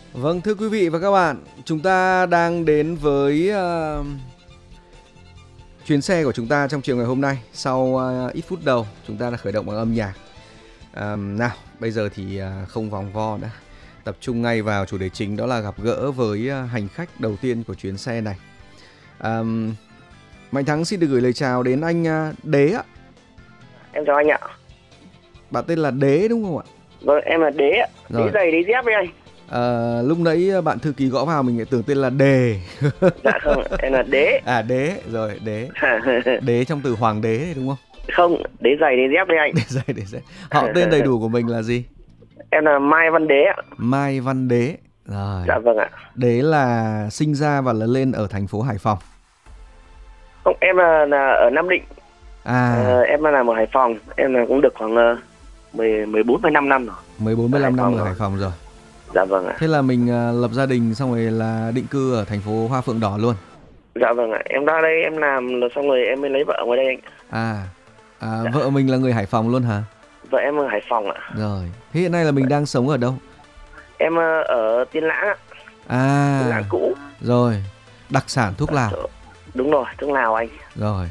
Vâng, thưa quý vị và các bạn, chúng ta đang đến với chuyến xe của chúng ta trong chiều ngày hôm nay. Sau ít phút đầu, chúng ta đã khởi động bằng âm nhạc. Nào, bây giờ thì không vòng vo nữa. Tập trung ngay vào chủ đề chính, đó là gặp gỡ với hành khách đầu tiên của chuyến xe này. Mạnh Thắng xin được gửi lời chào đến anh Đế ạ. Em chào anh ạ. Bạn tên là Đế đúng không ạ? Vâng, em là Đế ạ. Đế giày, Đế dép với anh. Lúc nãy bạn thư ký gõ vào mình lại tưởng tên là Đề. Dạ không, em là Đế. À Đế, rồi Đế. Đế trong từ hoàng đế đúng không? Không, Đế giày, Đế dép với anh. Đế giày, Đế dép. Họ tên đầy đủ của mình là gì? Em là Mai Văn Đế ạ. Mai Văn Đế. Rồi. Dạ vâng ạ. Đế là sinh ra và lớn lên ở thành phố Hải Phòng. Không, em là ở Nam Định. Em là một Hải Phòng. Em là cũng được khoảng 14-15 năm rồi. 14-15 năm ở Hải Phòng rồi. Dạ vâng ạ. Thế là mình lập gia đình xong rồi là định cư ở thành phố Hoa Phượng Đỏ luôn. Dạ vâng ạ. Em ra đây em làm xong rồi em mới lấy vợ ngoài đây anh. Dạ. Vợ mình là người Hải Phòng luôn hả? Vợ em ở Hải Phòng ạ. Rồi. Thế hiện nay là mình đang sống ở đâu? Em ở Tiên Lãng ạ. Tiên Lãng cũ. Rồi. Đặc sản thuốc Lào. Đúng rồi, thuốc Lào anh. Rồi.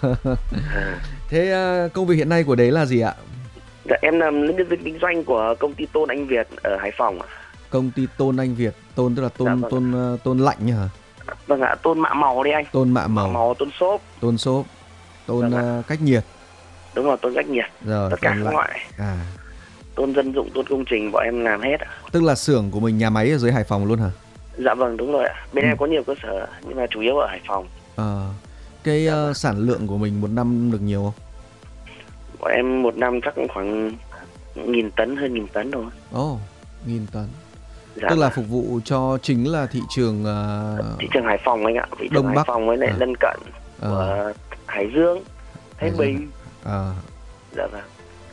Thế công việc hiện nay của Đế là gì ạ? Dạ, em làm nhân viên kinh doanh của công ty Tôn Anh Việt ở Hải Phòng ạ. Công ty Tôn Anh Việt, tôn tức là tôn dạ, vâng. tôn lạnh nhỉ hả? Vâng ạ, tôn mạ màu đi anh. Tôn mạ màu, tôn xốp. Tôn xốp, tôn cách nhiệt. Đúng rồi, tôn cách nhiệt. Rồi, tất cả các loại. Tôn dân dụng, tôn công trình bọn em làm hết ạ. Tức là xưởng của mình, nhà máy ở dưới Hải Phòng luôn hả? Dạ vâng, đúng rồi ạ. Bên em có nhiều cơ sở nhưng mà chủ yếu ở Hải Phòng. Cái sản lượng của mình một năm được nhiều không? Bọn em một năm chắc cũng khoảng 1.000 tấn, hơn 1.000 tấn thôi. 1.000 tấn. Dạ, tức là phục vụ cho chính là thị trường thị trường Hải Phòng anh ạ. Thị trường Hải Phòng với lại lân cận của Hải Dương, Thái Bình. Dạ vâng.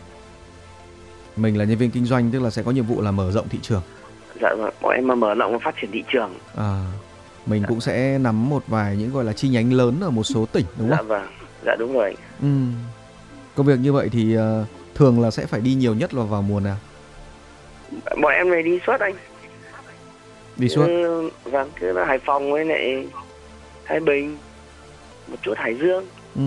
Mình là nhân viên kinh doanh, tức là sẽ có nhiệm vụ là mở rộng thị trường. Dạ vâng, bọn em mà mở rộng và phát triển thị trường. Mình cũng sẽ nắm một vài những gọi là chi nhánh lớn ở một số tỉnh đúng không? Dạ vâng, dạ đúng rồi. Công việc như vậy thì thường là sẽ phải đi nhiều nhất là vào mùa nào? Bọn em này đi suốt anh. Đi suốt? Vâng, cứ là Hải Phòng với lại Thái Bình, một chút Hải Dương.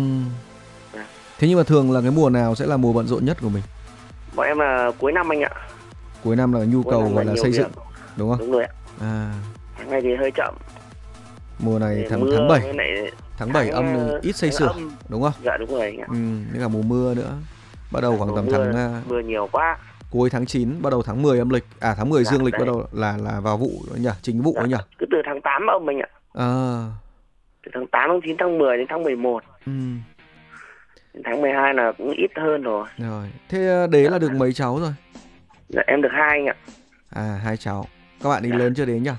Thế nhưng mà thường là cái mùa nào sẽ là mùa bận rộn nhất của mình? Bọn em là cuối năm anh ạ. Cuối năm là nhu cầu gọi là xây dựng, đúng không? Đúng rồi ạ. Tháng này thì hơi chậm. Mùa này tháng 7 âm ít xây sửa, đúng không? Dạ đúng rồi anh ạ. Với cả mùa mưa nữa. Bắt đầu khoảng tầm mưa nhiều quá. Cuối tháng 9, bắt đầu tháng 10 âm lịch. Tháng 10 dương lịch bắt đầu là vào vụ nhỉ, chính vụ nhỉ. Cứ từ tháng 8 âm anh ạ. Từ tháng 8, tháng 9, tháng 10 đến tháng 11. Tháng 12 là cũng ít hơn rồi. Thế Đế là được mấy cháu rồi? Dạ em được 2 anh ạ. 2 cháu. Các bạn đi lớn chưa đến nhỉ?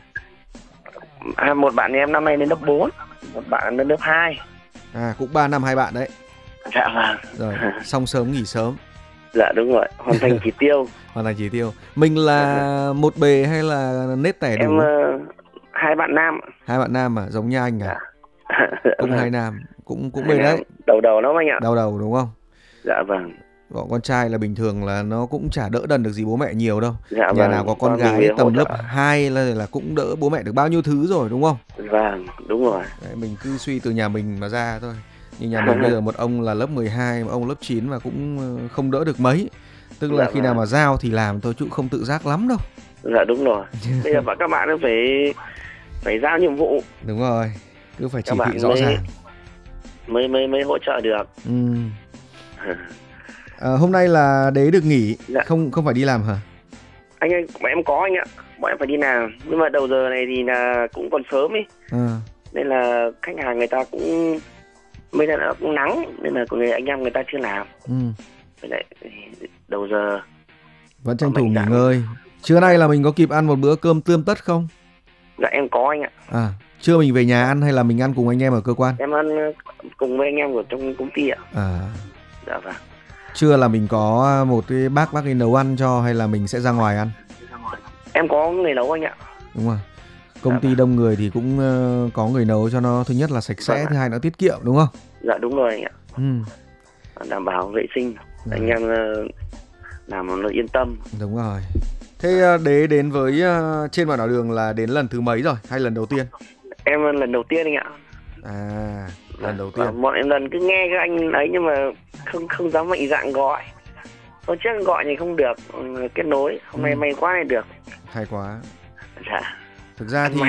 Một bạn em năm nay lên lớp 4, một bạn lên lớp 2. Cũng 3 năm 2 bạn đấy. Dạ vâng. Rồi, xong sớm nghỉ sớm. Dạ đúng rồi, hoàn thành chỉ tiêu. Hoàn thành chỉ tiêu. Mình là một bề hay là nết tẻ đủ? Em 2 bạn nam. 2 bạn nam à, giống như anh à? Cũng 2 nam, cũng bề đấy. Đầu lắm anh ạ. Đầu đúng không? Dạ vâng. Bọn con trai là bình thường là nó cũng chả đỡ đần được gì bố mẹ nhiều đâu. Dạ Nhà nào có con gái tầm lớp 2 là cũng đỡ bố mẹ được bao nhiêu thứ rồi đúng không? Vâng, đúng rồi. Đấy, mình cứ suy từ nhà mình mà ra thôi. Nhưng nhà mình bây giờ một ông là lớp 12, một ông lớp 9 mà cũng không đỡ được mấy. Tức là khi nào mà giao thì làm thôi chứ không tự giác lắm đâu. Dạ đúng rồi. Bây giờ các bạn phải giao nhiệm vụ. Đúng rồi, cứ phải chỉ thị rõ ràng mới hỗ trợ được. Hôm nay là Đế được nghỉ, không phải đi làm hả? Anh ơi, bọn em có anh ạ. Bọn em phải đi làm. Nhưng mà đầu giờ này thì là cũng còn sớm ấy. Nên là khách hàng người ta cũng bây giờ nó cũng nắng nên là người anh em người ta chưa làm. Với lại đầu giờ vẫn tranh thủ nghỉ ngơi. Trưa nay là mình có kịp ăn một bữa cơm tươm tất không? Dạ em có anh ạ. Trưa mình về nhà ăn hay là mình ăn cùng anh em ở cơ quan? Em ăn cùng với anh em ở trong công ty ạ. Dạ vâng. Trưa là mình có một cái bác ấy nấu ăn cho hay là mình sẽ ra ngoài ăn? Em có người nấu anh ạ. Đúng rồi. Công ty đông người thì cũng có người nấu cho nó thứ nhất là sạch sẽ, thứ hai nó tiết kiệm đúng không? Dạ đúng rồi anh ạ. Đảm bảo vệ sinh, anh em làm nó yên tâm. Đúng rồi. Thế Đế đến với trên bản đảo đường là đến lần thứ mấy rồi hay lần đầu tiên? Em lần đầu tiên anh ạ. À, lần đầu tiên. Mọi lần cứ nghe các anh ấy nhưng mà không dám mạnh dạn gọi. Hôm trước gọi thì không được kết nối, hôm nay may quá này được. Hay quá. Dạ. Thực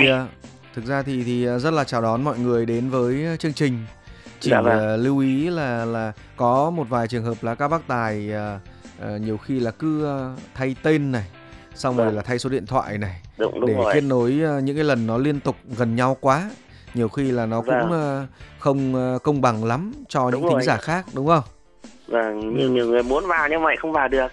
ra thì rất là chào đón mọi người đến với chương trình. Chỉ lưu ý là có một vài trường hợp là các bác tài nhiều khi là cứ thay tên này, xong rồi là thay số điện thoại này, đúng để rồi. kết nối những cái lần nó liên tục gần nhau quá, nhiều khi là nó cũng không công bằng lắm cho những thính giả khác, đúng không? Vâng, nhiều người muốn vào nhưng mà không vào được.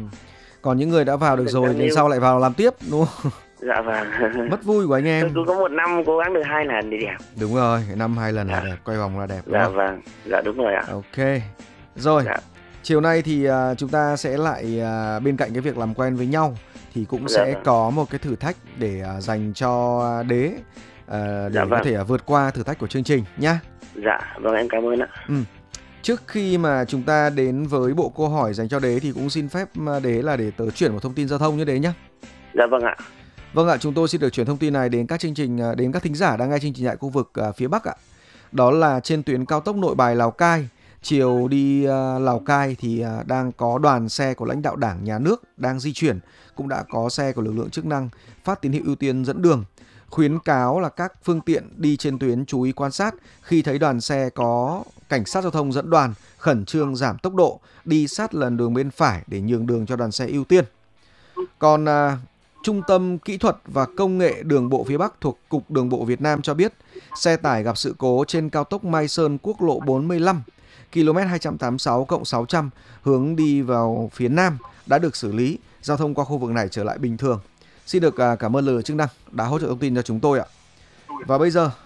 Còn những người đã vào được rồi thì sau lại vào làm tiếp, đúng không? Dạ vâng. Mất vui của anh em. Cứ có một năm cố gắng được 2 lần thì đẹp. Đúng rồi, năm 2 lần là đẹp, quay vòng là đẹp. Dạ vâng, dạ đúng rồi ạ. Ok. Rồi, chiều nay thì chúng ta sẽ lại bên cạnh cái việc làm quen với nhau thì cũng sẽ có một cái thử thách để dành cho Đế để có thể vượt qua thử thách của chương trình nhá. Dạ, vâng em cảm ơn ạ. Trước khi mà chúng ta đến với bộ câu hỏi dành cho Đế thì cũng xin phép Đế là để tớ chuyển một thông tin giao thông như Đế nhá. Dạ vâng ạ. Vâng ạ, chúng tôi xin được chuyển thông tin này đến các thính giả đang nghe chương trình tại khu vực phía Bắc ạ. Đó là trên tuyến cao tốc Nội Bài Lào Cai, chiều đi Lào Cai thì đang có đoàn xe của lãnh đạo Đảng, Nhà nước đang di chuyển, cũng đã có xe của lực lượng chức năng phát tín hiệu ưu tiên dẫn đường. Khuyến cáo là các phương tiện đi trên tuyến chú ý quan sát, khi thấy đoàn xe có cảnh sát giao thông dẫn đoàn, khẩn trương giảm tốc độ, đi sát làn đường bên phải để nhường đường cho đoàn xe ưu tiên. Còn Trung tâm Kỹ thuật và Công nghệ Đường bộ phía Bắc thuộc Cục Đường bộ Việt Nam cho biết xe tải gặp sự cố trên cao tốc Mai Sơn quốc lộ 45 km 286+600 hướng đi vào phía Nam đã được xử lý, giao thông qua khu vực này trở lại bình thường. Xin được cảm ơn lực lượng chức năng đã hỗ trợ thông tin cho chúng tôi ạ. Và bây giờ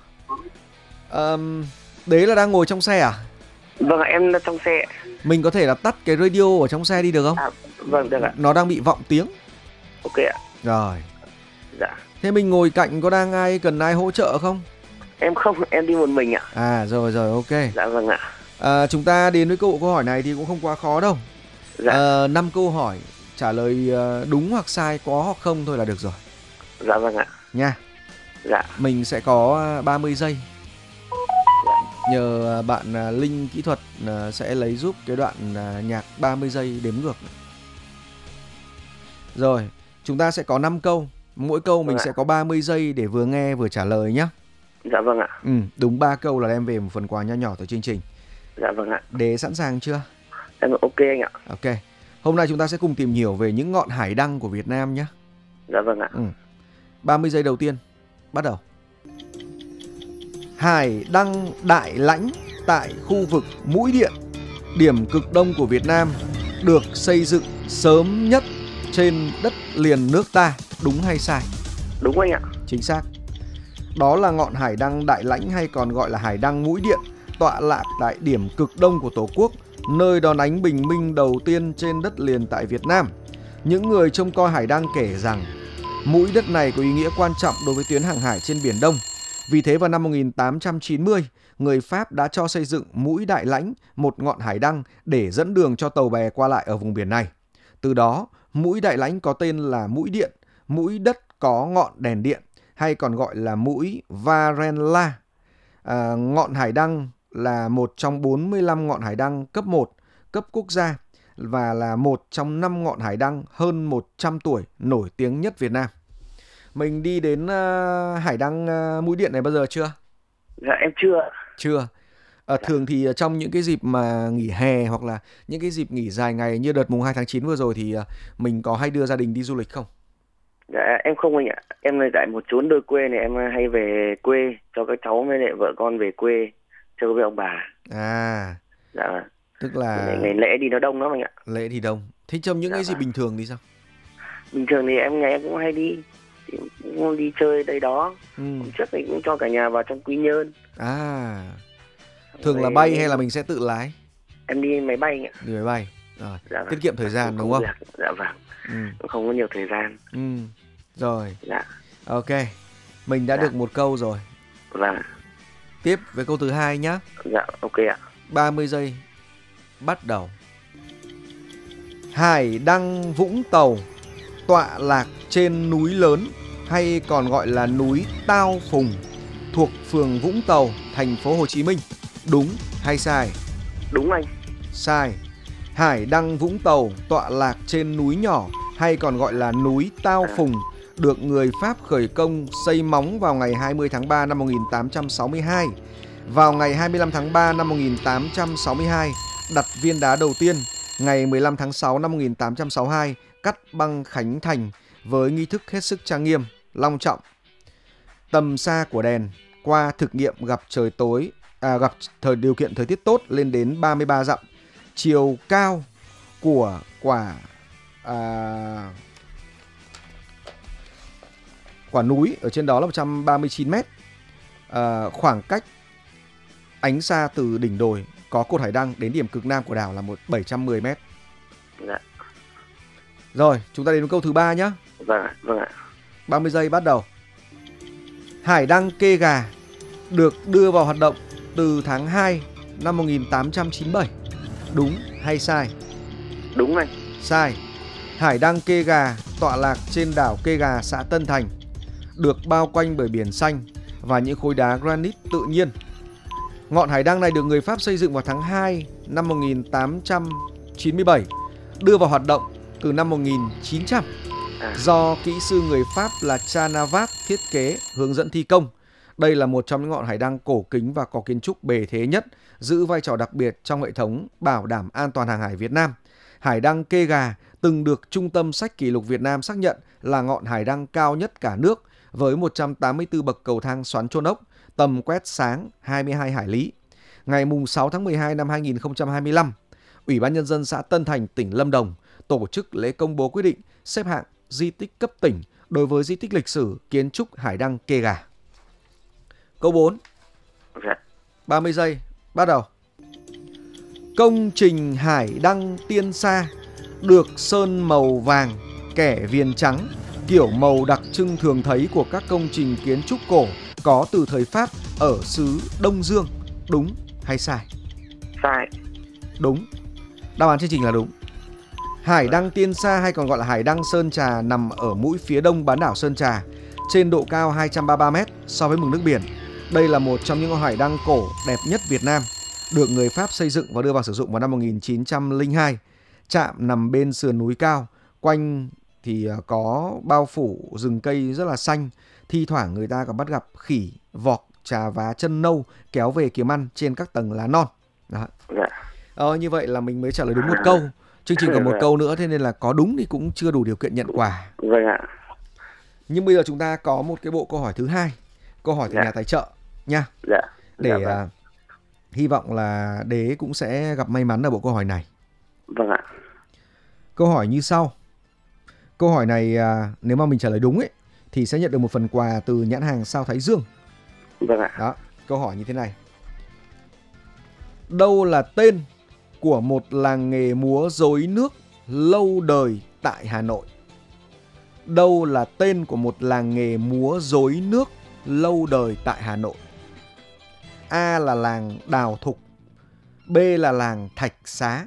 Đấy là đang ngồi trong xe à? Vâng ạ, em trong xe. Mình có thể là tắt cái radio ở trong xe đi được không? Vâng được ạ. Nó đang bị vọng tiếng. Ok ạ. Rồi. Dạ. Thế mình ngồi cạnh có đang cần ai hỗ trợ không? Em không, em đi một mình ạ. À rồi ok. Dạ vâng ạ. Chúng ta đến với câu hỏi này thì cũng không quá khó đâu. Dạ. 5 câu hỏi, trả lời đúng hoặc sai, có hoặc không thôi là được rồi. Dạ vâng ạ. Nha. Dạ. Mình sẽ có 30 giây. Nhờ bạn Linh kỹ thuật sẽ lấy giúp cái đoạn nhạc 30 giây đếm ngược. Rồi, chúng ta sẽ có 5 câu. Mỗi câu mình sẽ có 30 giây để vừa nghe vừa trả lời nhé. Dạ vâng ạ. Đúng 3 câu là đem về một phần quà nho nhỏ từ chương trình. Dạ vâng ạ. Đế sẵn sàng chưa? Em ok anh ạ. Ok. Hôm nay chúng ta sẽ cùng tìm hiểu về những ngọn hải đăng của Việt Nam nhé. Dạ vâng ạ. 30 giây đầu tiên, bắt đầu. Hải đăng Đại Lãnh tại khu vực Mũi Điện, điểm cực đông của Việt Nam, được xây dựng sớm nhất trên đất liền nước ta, đúng hay sai? Đúng anh ạ. Chính xác. Đó là ngọn hải đăng Đại Lãnh hay còn gọi là hải đăng Mũi Điện, tọa lạc tại điểm cực đông của Tổ quốc, nơi đón ánh bình minh đầu tiên trên đất liền tại Việt Nam. Những người trông coi hải đăng kể rằng mũi đất này có ý nghĩa quan trọng đối với tuyến hàng hải trên Biển Đông. Vì thế vào năm 1890, người Pháp đã cho xây dựng mũi Đại Lãnh, một ngọn hải đăng để dẫn đường cho tàu bè qua lại ở vùng biển này. Từ đó, mũi Đại Lãnh có tên là mũi điện, mũi đất có ngọn đèn điện, hay còn gọi là mũi Varela. Ngọn hải đăng là một trong 45 ngọn hải đăng cấp 1, cấp quốc gia và là một trong 5 ngọn hải đăng hơn 100 tuổi nổi tiếng nhất Việt Nam. Mình đi đến hải đăng mũi điện này bao giờ chưa? Dạ em chưa. Chưa. Thường thì trong những cái dịp mà nghỉ hè hoặc là những cái dịp nghỉ dài ngày như đợt mùng 2 tháng 9 vừa rồi thì mình có hay đưa gia đình đi du lịch không? Dạ em không anh ạ. Em là tại một chốn đôi quê này, em hay về quê cho các cháu với lại vợ con về quê chơi với ông bà. À. Dạ. Tức là ngày lễ đi nó đông lắm anh ạ. Lễ thì đông. Thế trong những cái dịp bình thường thì sao? Bình thường thì em cũng hay đi. Cũng đi chơi đây đó. Hôm trước thì cũng cho cả nhà vào trong Quy Nhơn. À. Thường là bay hay là mình sẽ tự lái? Em đi máy bay anh ạ. Đi máy bay. Rồi. Dạ, tiết kiệm thời gian đúng không? Dạ vâng. Không có nhiều thời gian. Rồi. Dạ. Ok. Mình đã được một câu rồi. Vâng. Tiếp với câu thứ 2 nhá. Dạ ok ạ. 30 giây. Bắt đầu. Hải đăng Vũng Tàu tọa lạc trên núi lớn hay còn gọi là núi Tao Phùng, thuộc phường Vũng Tàu, thành phố Hồ Chí Minh. Đúng hay sai? Đúng anh. Sai. Hải đăng Vũng Tàu tọa lạc trên núi nhỏ hay còn gọi là núi Tao Phùng, được người Pháp khởi công xây móng vào ngày 20 tháng 3 năm 1862. Vào ngày 25 tháng 3 năm 1862, đặt viên đá đầu tiên. Ngày 15 tháng 6 năm 1862, cắt băng khánh thành với nghi thức hết sức trang nghiêm, long trọng. Tầm xa của đèn qua thực nghiệm gặp điều kiện thời tiết tốt lên đến 33 dặm. Chiều cao của quả núi ở trên đó là 139 m. Khoảng cách ánh xa từ đỉnh đồi có cột hải đăng đến điểm cực nam của đảo là 710 m. Dạ. Rồi, chúng ta đến với câu thứ 3 nhé. Vâng ạ. 30 giây bắt đầu. Hải đăng Kê Gà được đưa vào hoạt động từ tháng 2 năm 1897. Đúng hay sai? Đúng anh. Sai. Hải đăng Kê Gà tọa lạc trên đảo Kê Gà, xã Tân Thành, được bao quanh bởi biển xanh và những khối đá granite tự nhiên. Ngọn hải đăng này được người Pháp xây dựng vào tháng 2 năm 1897, đưa vào hoạt động từ năm 1900. Do kỹ sư người Pháp là Chanavart thiết kế, hướng dẫn thi công. Đây là một trong những ngọn hải đăng cổ kính và có kiến trúc bề thế nhất, giữ vai trò đặc biệt trong hệ thống bảo đảm an toàn hàng hải Việt Nam. Hải đăng Kê Gà từng được Trung tâm Sách Kỷ lục Việt Nam xác nhận là ngọn hải đăng cao nhất cả nước, với 184 bậc cầu thang xoắn chôn ốc, tầm quét sáng 22 hải lý. Ngày 6 tháng 12 năm 2025, Ủy ban Nhân dân xã Tân Thành, tỉnh Lâm Đồng tổ chức lễ công bố quyết định xếp hạng di tích cấp tỉnh đối với di tích lịch sử kiến trúc hải đăng Kê Gà. Câu 4. 30 giây, bắt đầu. Công trình hải đăng Tiên Sa được sơn màu vàng, kẻ viền trắng, kiểu màu đặc trưng thường thấy của các công trình kiến trúc cổ có từ thời Pháp ở xứ Đông Dương. Đúng hay sai? Sai. Đúng. Đáp án chương trình là đúng. Hải đăng Tiên Sa hay còn gọi là hải đăng Sơn Trà nằm ở mũi phía đông bán đảo Sơn Trà, trên độ cao 233 m so với mực nước biển. Đây là một trong những ngọn hải đăng cổ đẹp nhất Việt Nam, được người Pháp xây dựng và đưa vào sử dụng vào năm 1902. Trạm nằm bên sườn núi cao, quanh thì có bao phủ rừng cây rất là xanh. Thi thoảng người ta còn bắt gặp khỉ, vọc, trà vá chân nâu kéo về kiếm ăn trên các tầng lá non. Đó. Như vậy là mình mới trả lời đúng một câu. Chương trình còn một câu nữa, thế nên là có đúng thì cũng chưa đủ điều kiện nhận quà. Vâng ạ. Nhưng bây giờ chúng ta có một cái bộ câu hỏi thứ hai, câu hỏi từ nhà tài trợ nha. Để hy vọng là Đế cũng sẽ gặp may mắn ở bộ câu hỏi này. Vâng ạ. Câu hỏi như sau. Câu hỏi này nếu mà mình trả lời đúng ấy thì sẽ nhận được một phần quà từ nhãn hàng Sao Thái Dương. Vâng ạ. Đó, câu hỏi như thế này. Đâu là tên của một làng nghề múa rối nước lâu đời tại Hà Nội? Đâu là tên của một làng nghề múa rối nước lâu đời tại Hà Nội? A là làng Đào Thục, B là làng Thạch Xá.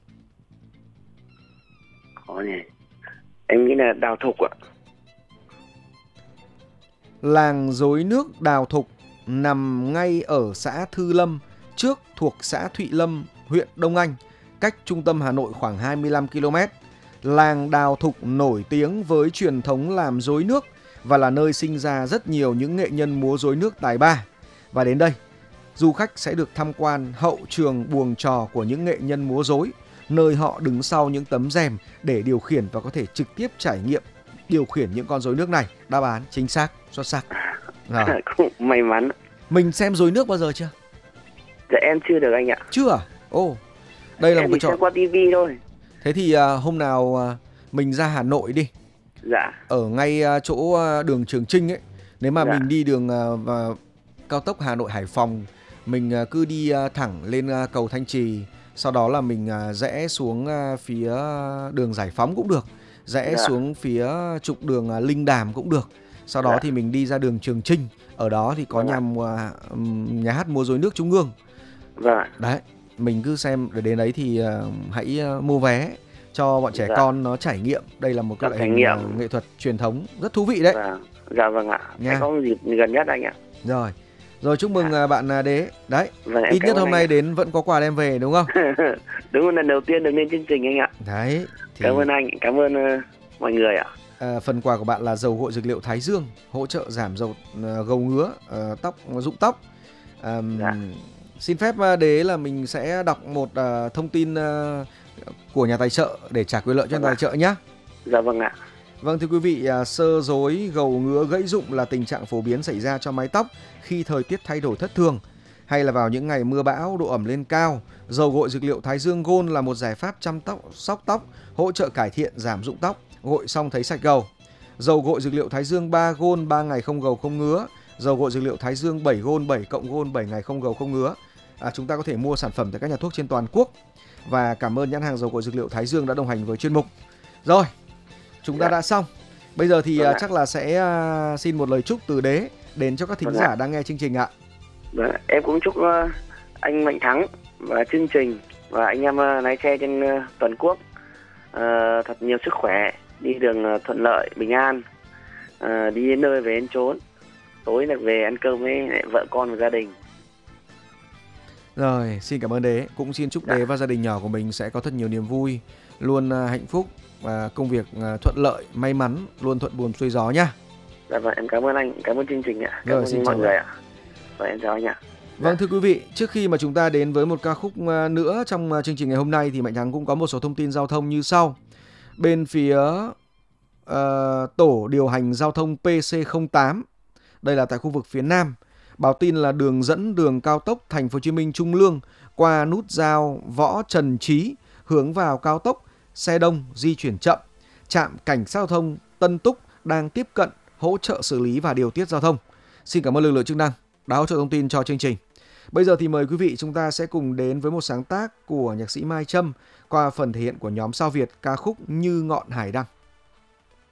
Khó nhỉ. Em nghĩ là Đào Thục ạ. Làng rối nước Đào Thục nằm ngay ở xã Thư Lâm, trước thuộc xã Thụy Lâm, huyện Đông Anh, cách trung tâm Hà Nội khoảng 25 km. Làng Đào Thục nổi tiếng với truyền thống làm rối nước và là nơi sinh ra rất nhiều những nghệ nhân múa rối nước tài ba. Và đến đây, du khách sẽ được tham quan hậu trường buồng trò của những nghệ nhân múa rối, nơi họ đứng sau những tấm rèm để điều khiển và có thể trực tiếp trải nghiệm điều khiển những con rối nước này. Đáp án chính xác, xuất sắc. May mắn. Mình xem rối nước bao giờ chưa? Dạ em chưa được anh ạ. Chưa à? Đây là em một cái trò. Xem qua tivi thôi. Thế thì hôm nào mình ra Hà Nội đi. Dạ. Ở ngay chỗ đường Trường Chinh ấy. Nếu mà mình đi đường cao tốc Hà Nội Hải Phòng, mình cứ đi thẳng lên cầu Thanh Trì, sau đó là mình rẽ xuống phía đường Giải Phóng cũng được, rẽ xuống phía trục đường Linh Đàm cũng được. Sau đó thì mình đi ra đường Trường Chinh, ở đó thì có nhà hát múa rối nước Trung ương. Đấy, mình cứ xem, để đến đấy thì hãy mua vé cho bọn trẻ con nó trải nghiệm. Đây là một cái loại hình nghệ thuật truyền thống rất thú vị đấy. Dạ vâng ạ. Sẽ có dịp gần nhất anh ạ. Rồi chúc mừng bạn Đế. Đấy, ít nhất hôm nay đến vẫn có quà đem về đúng không? Đúng là lần đầu tiên được lên chương trình anh ạ. Đấy. Thì... Cảm ơn anh, cảm ơn mọi người ạ. Phần quà của bạn là dầu gội dược liệu Thái Dương, hỗ trợ giảm dầu gầu ngứa, rụng tóc. Xin phép Đế là mình sẽ đọc một thông tin của nhà tài trợ để trả quyền lợi cho nhà tài trợ nhé. Dạ vâng ạ. Vâng thưa quý vị, xơ rối, gầu ngứa, gãy rụng là tình trạng phổ biến xảy ra cho mái tóc khi thời tiết thay đổi thất thường hay là vào những ngày mưa bão, độ ẩm lên cao. Dầu gội dược liệu Thái Dương Gold là một giải pháp chăm sóc tóc, hỗ trợ cải thiện giảm rụng tóc, gội xong thấy sạch gầu. Dầu gội dược liệu Thái Dương 3 Gold 3 ngày không gầu không ngứa. Dầu gội dược liệu Thái Dương 7 Gold 7 cộng Gold 7 ngày không gầu không ngứa. Chúng ta có thể mua sản phẩm tại các nhà thuốc trên toàn quốc. Và cảm ơn nhãn hàng dầu gội dược liệu Thái Dương đã đồng hành với chuyên mục. Rồi, chúng ta đã xong. Bây giờ thì chắc là sẽ xin một lời chúc từ Đế đến cho các thính giả đang nghe chương trình ạ. Em cũng chúc anh Mạnh Thắng và chương trình và anh em lái xe trên toàn quốc thật nhiều sức khỏe, đi đường thuận lợi, bình an, đi đến nơi về đến chốn, tối được về ăn cơm với vợ con và gia đình. Rồi, xin cảm ơn Đế. Cũng xin chúc Đế và gia đình nhỏ của mình sẽ có thật nhiều niềm vui, luôn hạnh phúc và công việc thuận lợi, may mắn, luôn thuận buồm xuôi gió nhá. Dạ vâng, em cảm ơn anh, cảm ơn chương trình ạ. Cảm ơn mọi người ạ. Và em chào anh ạ. Vâng thưa quý vị, trước khi mà chúng ta đến với một ca khúc nữa trong chương trình ngày hôm nay thì Mạnh Thắng cũng có một số thông tin giao thông như sau. Bên phía tổ điều hành giao thông PC08, đây là tại khu vực phía Nam, báo tin là đường dẫn đường cao tốc Thành phố Hồ Chí Minh Trung Lương qua nút giao Võ Trần Trí hướng vào cao tốc, xe đông di chuyển chậm. Trạm cảnh sát giao thông Tân Túc đang tiếp cận hỗ trợ xử lý và điều tiết giao thông. Xin cảm ơn lực lượng chức năng đã hỗ trợ thông tin cho chương trình. Bây giờ thì mời quý vị chúng ta sẽ cùng đến với một sáng tác của nhạc sĩ Mai Trâm qua phần thể hiện của nhóm Sao Việt ca khúc Như Ngọn Hải Đăng.